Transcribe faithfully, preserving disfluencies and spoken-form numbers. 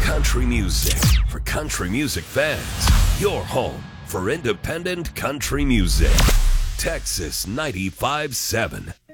Country music for country music fans. Your home for independent country music. Texas ninety-five seven.